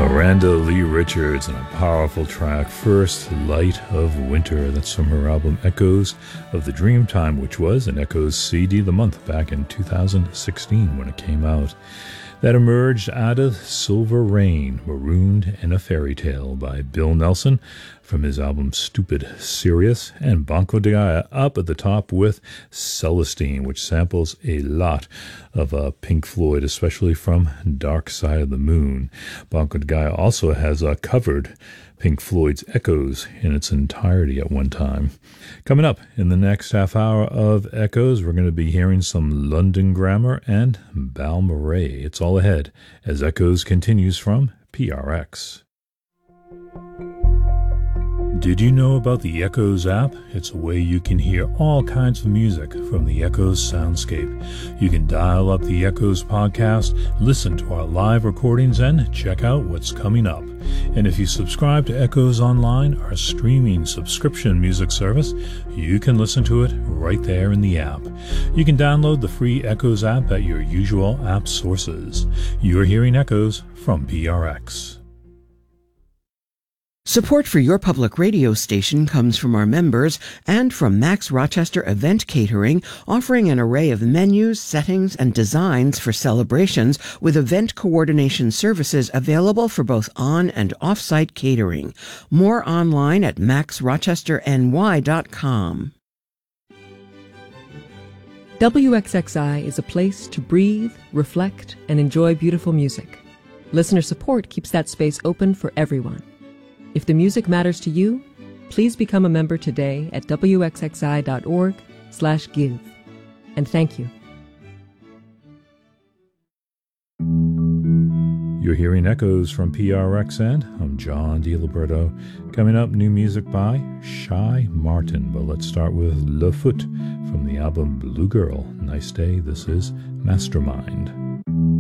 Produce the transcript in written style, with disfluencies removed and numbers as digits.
Miranda Lee Richards and a powerful track, First Light of Winter. That's from her album Echoes of the Dreamtime, which was an Echoes CD of the month back in 2016 when it came out. That emerged out of Silver Rain, Marooned in a Fairy Tale by Bill Nelson from his album Stupid Serious, and Banco de Gaia up at the top with Celestine, which samples a lot of Pink Floyd, especially from Dark Side of the Moon. Banco de Gaia also has covered Pink Floyd's Echoes in its entirety at one time. Coming up in the next half hour of Echoes, we're going to be hearing some London Grammar and Balmorhea. It's all ahead as Echoes continues from PRX. Did you know about the Echoes app? It's a way you can hear all kinds of music from the Echoes soundscape. You can dial up the Echoes podcast, listen to our live recordings, and check out what's coming up. And if you subscribe to Echoes Online, our streaming subscription music service, you can listen to it right there in the app. You can download the free Echoes app at your usual app sources. You're hearing Echoes from PRX. Support for your public radio station comes from our members and from Max Rochester Event Catering, offering an array of menus, settings, and designs for celebrations with event coordination services available for both on- and off-site catering. More online at maxrochesterny.com. WXXI is a place to breathe, reflect, and enjoy beautiful music. Listener support keeps that space open for everyone. If the music matters to you, please become a member today at wxxi.org/give. And thank you. You're hearing Echoes from PRX, and I'm John DiLiberto. Coming up, new music by Shy Martin, but let's start with Le Foot from the album Blue Girl. Nice day, this is Mastermind.